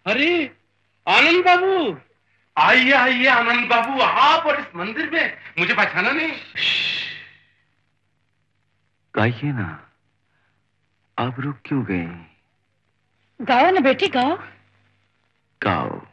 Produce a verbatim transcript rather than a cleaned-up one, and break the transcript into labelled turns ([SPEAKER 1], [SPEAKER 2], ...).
[SPEAKER 1] अरे आनंद बाबू,
[SPEAKER 2] आइए आइए आनंद बाबू, आप और इस मंदिर में मुझे पहचाना नहीं?
[SPEAKER 3] गाइए ना, आप रुक क्यों गए?
[SPEAKER 4] गाओ ना बेटी गाओ।
[SPEAKER 3] गाओ।